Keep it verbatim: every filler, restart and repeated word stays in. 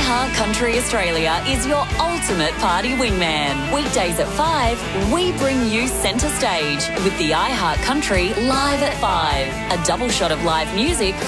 iHeart Country Australia is your ultimate party wingman. Weekdays at five, we bring you centre stage with the iHeart Country Live at five. A double shot of live music